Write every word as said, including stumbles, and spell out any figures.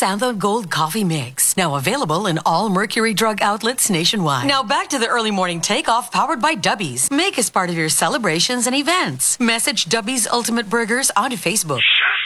Xantho Gold Coffee Mix. Now available in all Mercury Drug outlets nationwide. Now back to the early morning takeoff powered by Dubby's. Make us part of your celebrations and events. Message Dubby's Ultimate Burgers onto Facebook.